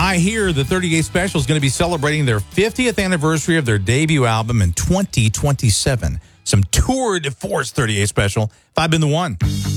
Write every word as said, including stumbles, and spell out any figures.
I hear the thirty-eight Special is going to be celebrating their fiftieth anniversary of their debut album in twenty twenty-seven. Some tour de force thirty-eight Special. If I've been the one.